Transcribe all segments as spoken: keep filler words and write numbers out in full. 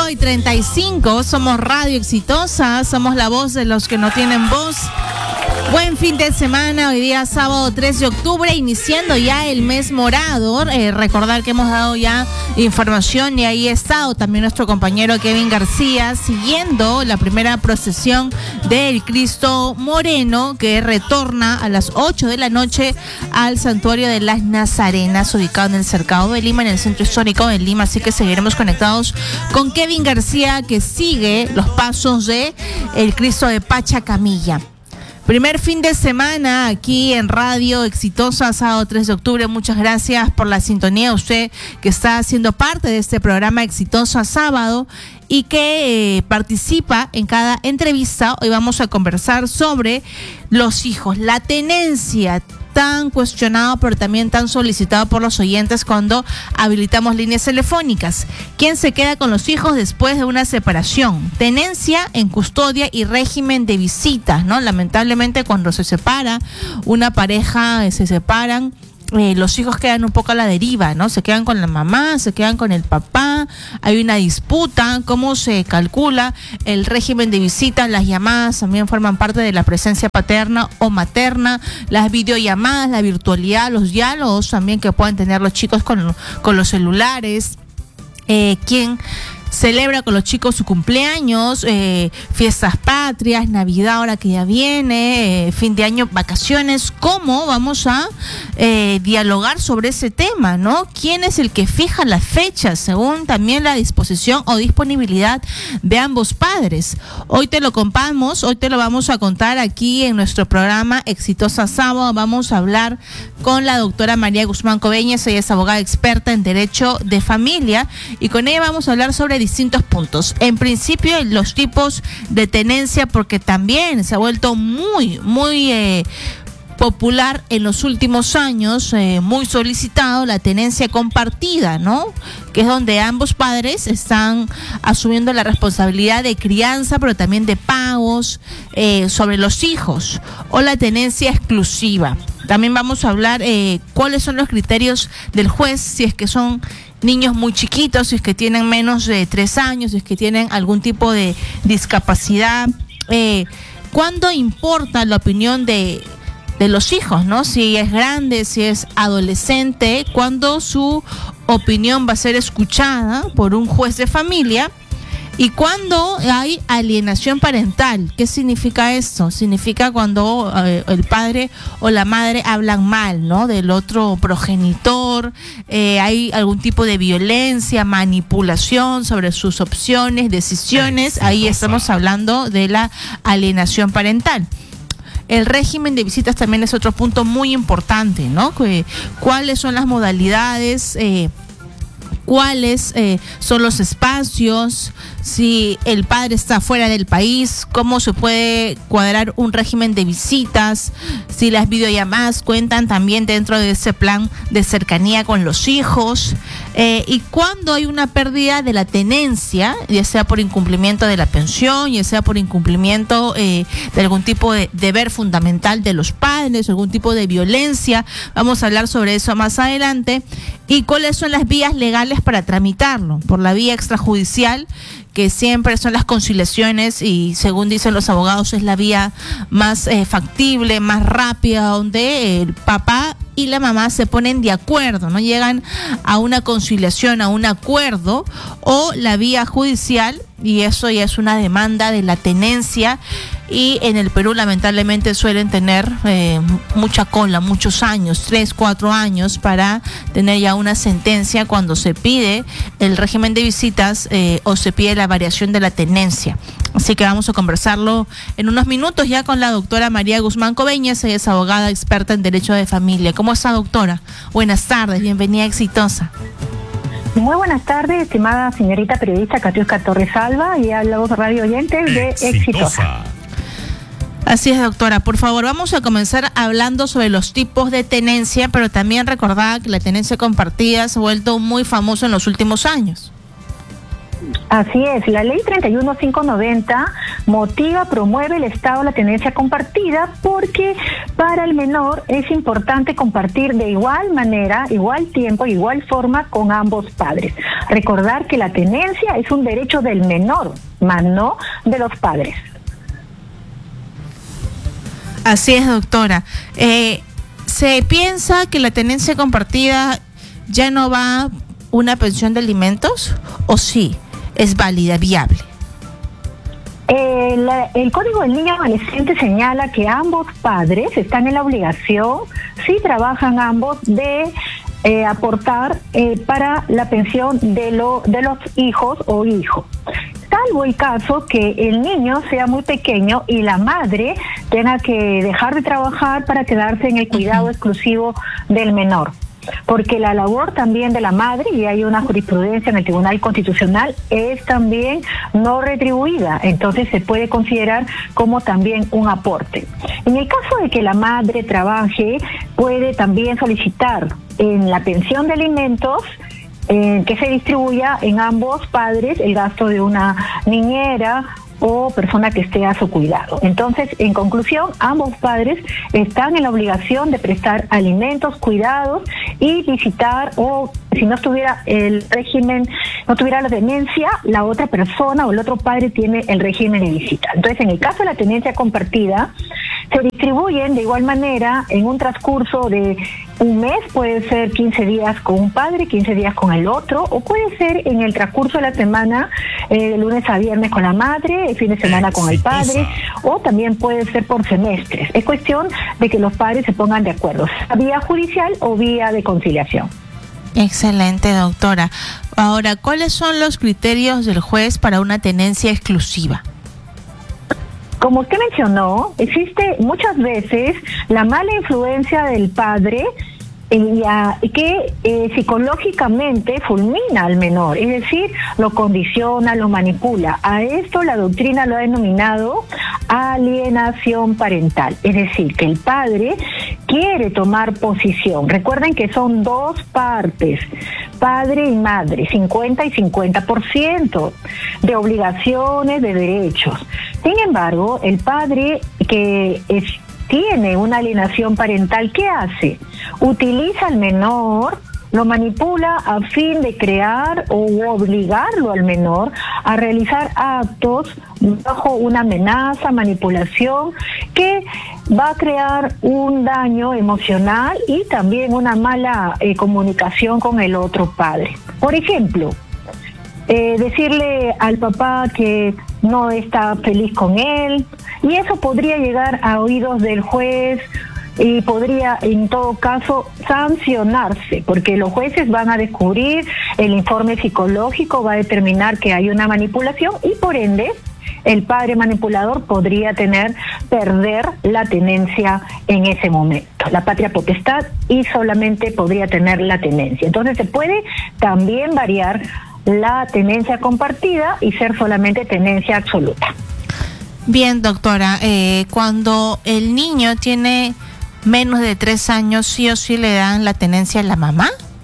y treinta y cinco, somos Radio Exitosa, somos la voz de los que no tienen voz. Buen fin de semana, hoy día sábado tres de octubre, iniciando ya el mes morado. Eh, recordar que hemos dado ya información y ahí ha estado también nuestro compañero Kevin García siguiendo la primera procesión del Cristo Moreno, que retorna a las ocho de la noche al Santuario de las Nazarenas, ubicado en el Cercado de Lima, en el centro histórico de Lima. Así que seguiremos conectados con Kevin García, que sigue los pasos de el Cristo de Pachacamilla. Primer fin de semana aquí en Radio Exitosa, sábado tres de octubre. Muchas gracias por la sintonía. Usted que está haciendo parte de este programa Exitosa Sábado y que eh, participa en cada entrevista. Hoy vamos a conversar sobre los hijos, la tenencia, tan cuestionado pero también tan solicitado por los oyentes cuando habilitamos líneas telefónicas. ¿Quién se queda con los hijos después de una separación? Tenencia en custodia y régimen de visitas, ¿no? Lamentablemente cuando se separa una pareja, eh, se separan, Eh, los hijos quedan un poco a la deriva, ¿no? Se quedan con la mamá, se quedan con el papá, hay una disputa. ¿Cómo se calcula el régimen de visitas? Las llamadas también forman parte de la presencia paterna o materna, las videollamadas, la virtualidad, los diálogos también que pueden tener los chicos con, con los celulares. Eh, ¿Quién celebra con los chicos su cumpleaños, eh, fiestas patrias, Navidad ahora que ya viene, eh, fin de año, vacaciones? ¿Cómo vamos a eh, dialogar sobre ese tema, no? ¿Quién es el que fija las fechas según también la disposición o disponibilidad de ambos padres? Hoy te lo contamos, hoy te lo vamos a contar aquí en nuestro programa Exitosa Sábado. Vamos a hablar con la doctora María Guzmán Coveñas. Ella es abogada experta en Derecho de Familia y con ella vamos a hablar sobre distintos puntos. En principio, los tipos de tenencia, porque también se ha vuelto muy, muy eh, popular en los últimos años, eh, muy solicitado, la tenencia compartida, ¿no? Que es donde ambos padres están asumiendo la responsabilidad de crianza, pero también de pagos eh, sobre los hijos, o la tenencia exclusiva. También vamos a hablar eh, cuáles son los criterios del juez, si es que son niños muy chiquitos, si es que tienen menos de tres años, si es que tienen algún tipo de discapacidad. Eh, ¿Cuándo importa la opinión de, de los hijos, no? Si es grande, si es adolescente, ¿cuándo su opinión va a ser escuchada por un juez de familia? ¿Y cuándo hay alienación parental? ¿Qué significa esto? Significa cuando eh, el padre o la madre hablan mal, ¿no? Del otro progenitor, eh, hay algún tipo de violencia, manipulación sobre sus opciones, decisiones. Ahí estamos hablando de la alienación parental. El régimen de visitas también es otro punto muy importante, ¿no? ¿Cuáles son las modalidades? Eh, cuáles eh, son los espacios, si el padre está fuera del país, cómo se puede cuadrar un régimen de visitas, si las videollamadas cuentan también dentro de ese plan de cercanía con los hijos, eh, y cuando hay una pérdida de la tenencia, ya sea por incumplimiento de la pensión, ya sea por incumplimiento eh, de algún tipo de deber fundamental de los padres, algún tipo de violencia. Vamos a hablar sobre eso más adelante. ¿Y cuáles son las vías legales para tramitarlo? Por la vía extrajudicial, que siempre son las conciliaciones y según dicen los abogados es la vía más eh, factible, más rápida, donde el papá y la mamá se ponen de acuerdo, no llegan a una conciliación, a un acuerdo, o la vía judicial, y eso ya es una demanda de la tenencia. Y en el Perú lamentablemente suelen tener eh, mucha cola, muchos años, tres, cuatro años para tener ya una sentencia cuando se pide el régimen de visitas eh, o se pide la variación de la tenencia. Así que vamos a conversarlo en unos minutos ya con la doctora María Guzmán Coveñas. Ella es abogada experta en Derecho de Familia. ¿Cómo está, doctora? Buenas tardes, bienvenida a Exitosa. Muy buenas tardes, estimada señorita periodista Katiuska Torres Alba y a los radio oyentes de Exitosa. Exitosa. Así es, doctora. Por favor, vamos a comenzar hablando sobre los tipos de tenencia, pero también recordar que la tenencia compartida se ha vuelto muy famosa en los últimos años. Así es, la ley treinta y uno mil quinientos noventa motiva, promueve el Estado la tenencia compartida, porque para el menor es importante compartir de igual manera, igual tiempo, igual forma con ambos padres. Recordar que la tenencia es un derecho del menor, más no de los padres. Así es, doctora. Eh, ¿Se piensa que la tenencia compartida ya no va una pensión de alimentos o sí es válida, viable? Eh, la, el Código del Niño Adolescente señala que ambos padres están en la obligación, si trabajan ambos, de eh, aportar eh, para la pensión de, lo, de los hijos o hijos. Salvo el caso que el niño sea muy pequeño y la madre tenga que dejar de trabajar para quedarse en el cuidado uh-huh. exclusivo del menor. Porque la labor también de la madre, y hay una jurisprudencia en el Tribunal Constitucional, es también no retribuida, entonces se puede considerar como también un aporte. En el caso de que la madre trabaje, puede también solicitar en la pensión de alimentos eh, que se distribuya en ambos padres el gasto de una niñera o persona que esté a su cuidado. Entonces, en conclusión, ambos padres están en la obligación de prestar alimentos, cuidados y visitar, o si no estuviera el régimen, no tuviera la tenencia, la otra persona o el otro padre tiene el régimen de visita. Entonces, en el caso de la tenencia compartida, se distribuyen de igual manera en un transcurso de un mes, puede ser quince días con un padre, quince días con el otro, o puede ser en el transcurso de la semana, eh, de lunes a viernes con la madre, el fin de semana con el padre, o también puede ser por semestres. Es cuestión de que los padres se pongan de acuerdo, vía judicial o vía de conciliación. Excelente, doctora. Ahora, ¿cuáles son los criterios del juez para una tenencia exclusiva? Como usted mencionó, existe muchas veces la mala influencia del padre eh, ya, que eh, psicológicamente fulmina al menor, es decir, lo condiciona, lo manipula. A esto la doctrina lo ha denominado alienación parental, es decir, que el padre quiere tomar posición. Recuerden que son dos partes, padre y madre, cincuenta y cincuenta por ciento de obligaciones, de derechos. Sin embargo, el padre que es, tiene una alienación parental, ¿qué hace? Utiliza al menor, lo manipula a fin de crear o obligarlo al menor a realizar actos bajo una amenaza, manipulación, que va a crear un daño emocional y también una mala eh, comunicación con el otro padre. Por ejemplo, eh, decirle al papá que no está feliz con él, y eso podría llegar a oídos del juez y podría en todo caso sancionarse, porque los jueces van a descubrir, el informe psicológico va a determinar que hay una manipulación y por ende el padre manipulador podría tener, perder la tenencia en ese momento, la patria potestad, y solamente podría tener la tenencia. Entonces se puede también variar la tenencia compartida y ser solamente tenencia absoluta. Bien, doctora, eh, cuando el niño tiene menos de tres años, ¿sí o sí le dan la tenencia a la mamá?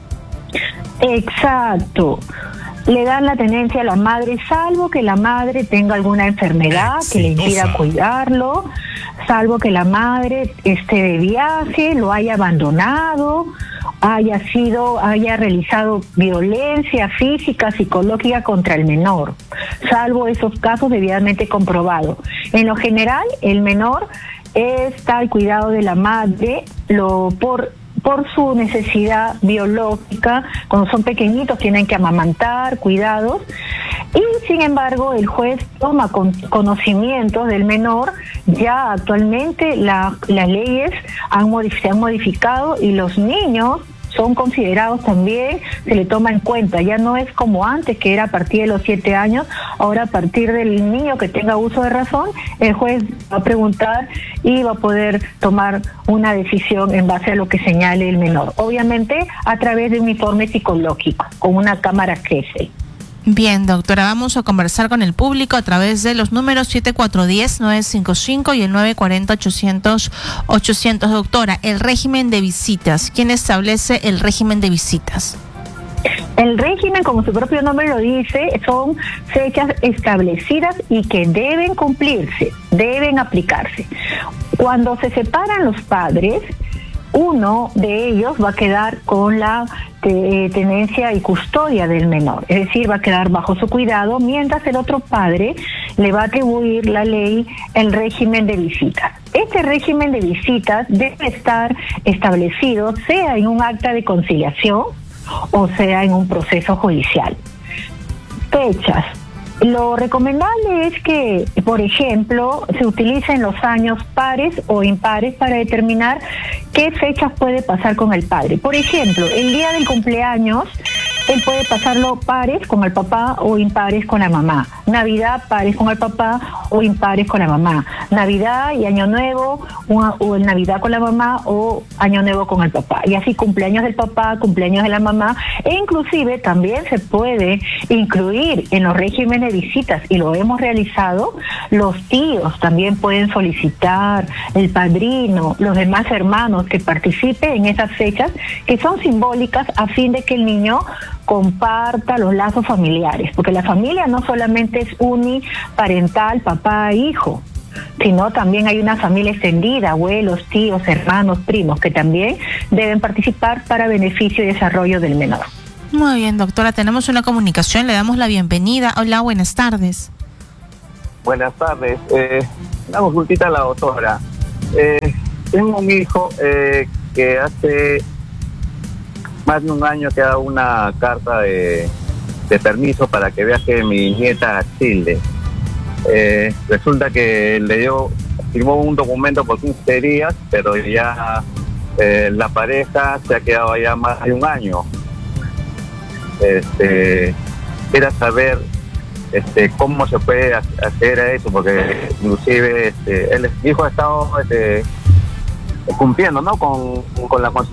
Exacto. Le dan la tenencia a la madre, salvo que la madre tenga alguna enfermedad que le impida cuidarlo, salvo que la madre esté de viaje, lo haya abandonado, haya sido, haya realizado violencia física, psicológica contra el menor, salvo esos casos debidamente comprobados. En lo general, el menor está al cuidado de la madre, lo por por su necesidad biológica. Cuando son pequeñitos tienen que amamantar, cuidados, y sin embargo el juez toma con, conocimientos del menor. Ya actualmente la, las leyes han modif- se han modificado y los niños son considerados también, se le toma en cuenta. Ya no es como antes, que era a partir de los siete años, ahora a partir del niño que tenga uso de razón, el juez va a preguntar y va a poder tomar una decisión en base a lo que señale el menor. Obviamente a través de un informe psicológico, con una cámara Gesell. Bien, doctora, vamos a conversar con el público a través de los números siete cuatro uno cero, nueve cinco cinco y el nueve cuatro cero, ochocientos, ochocientos. Doctora, el régimen de visitas, ¿quién establece el régimen de visitas? El régimen, como su propio nombre lo dice, son fechas establecidas y que deben cumplirse, deben aplicarse. Cuando se separan los padres, uno de ellos va a quedar con la te, tenencia y custodia del menor, es decir, va a quedar bajo su cuidado, mientras el otro padre le va a atribuir la ley el régimen de visitas. Este régimen de visitas debe estar establecido sea en un acta de conciliación o sea en un proceso judicial. Fechas. Lo recomendable es que, por ejemplo, se utilicen los años pares o impares para determinar qué fechas puede pasar con el padre. Por ejemplo, el día del cumpleaños, él puede pasarlo pares con el papá o impares con la mamá. Navidad, pares con el papá o impares con la mamá. Navidad y Año Nuevo, una, o Navidad con la mamá o Año Nuevo con el papá. Y así cumpleaños del papá, cumpleaños de la mamá. E inclusive también se puede incluir en los regímenes de visitas, y lo hemos realizado, los tíos también pueden solicitar, el padrino, los demás hermanos que participen en esas fechas que son simbólicas a fin de que el niño comparta los lazos familiares, porque la familia no solamente es uniparental, papá e hijo, sino también hay una familia extendida, abuelos, tíos, hermanos, primos, que también deben participar para beneficio y desarrollo del menor. Muy bien, doctora, tenemos una comunicación, le damos la bienvenida. Hola, buenas tardes. Buenas tardes, eh, una consultita a la doctora. Eh, tengo un hijo eh, que hace más de un año que ha dado una carta de, de permiso para que viaje mi nieta a Chile. Eh, resulta que le dio, firmó un documento por quince días, pero ya eh, la pareja se ha quedado allá más de un año. Este, quería saber este, cómo se puede hacer a eso, porque inclusive este, el hijo ha estado este, cumpliendo, ¿no?, con, con la